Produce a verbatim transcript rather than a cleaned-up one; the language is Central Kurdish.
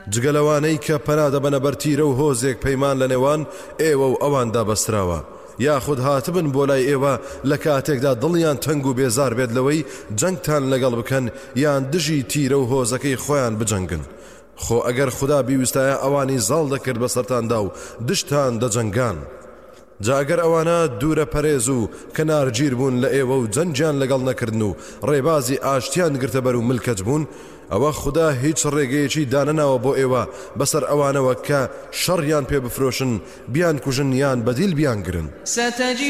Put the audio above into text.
جگەلەوانەی کە پەنادەبەنە بەرتیرە و هۆزێک پەیمان لە نێوان ئێوە و ئەواندا بەستراوە یاخود هاتبن بۆ لای ئێوە لە کاتێکدا دڵیان تەنگ و بێزار بێت لەوەی جەنگتان لەگەڵ بکەن یان دژی تیرە و هۆزەکەی خۆیان بجەنگن خۆ ئەگەر خوددا بیویستایە ئەوانی زاڵ دەکرد بەسەرتاندا و دشتان دەجەنگان جا ئەگەر ئەوانە دوورە پەرێز و کەنارگیر بوون لە ئێوە و جەنجیان لەگەڵ نەکردن و ڕێبازی ئاشتیان گرتە بەر و ملکەت بوون ئەوە خوددا هیچ ڕێگەیەکی دانەناوە بۆ ئێوە بەسەر ئەوانەوە کە شەڕیان پێ بفرۆشن بیان کوژن یان بەدیل بیان گرن